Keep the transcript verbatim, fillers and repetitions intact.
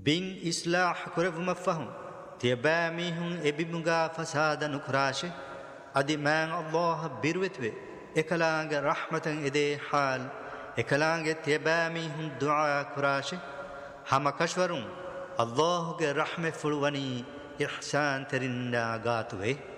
بين إصلاح كرف مفهم تيباميهم إبمغا فساد نكراشه أدي مان الله بيروتوي إكلانغ رحمة إدي حال إكلانغ تيباميهم دعاء كراشه هم كشورون الله رحمة فلواني إحسان ترندا غاتوي